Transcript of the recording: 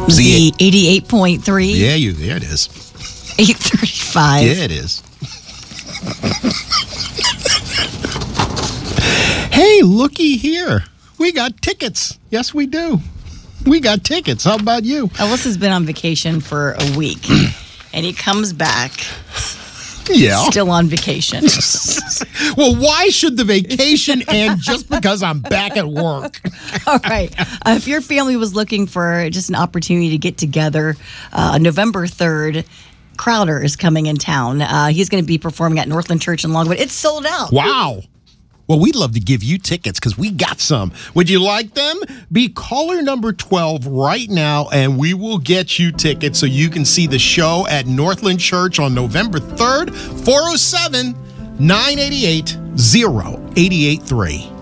Z 88.3. Yeah, there it is. 835. Yeah, it is. Hey, looky here. We got tickets. Yes, we do. We got tickets. How about you? Ellis has been on vacation for a week, and he comes back still on vacation. Well, why should the vacation end just because I'm back at work? All right. If your family was looking for just an opportunity to get together, November 3rd, Crowder is coming in town. He's going to be performing at Northland Church in Longwood. It's sold out. Wow. Well, we'd love to give you tickets because we got some. Would you like them? Be caller number 12 right now, and we will get you tickets so you can see the show at Northland Church on November 3rd, 407-988-0883.